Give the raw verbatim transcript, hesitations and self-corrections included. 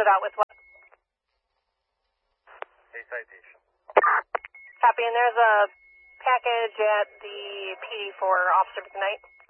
close it out with what? A citation. Copy, and there's a package at the P D for Officer McKnight.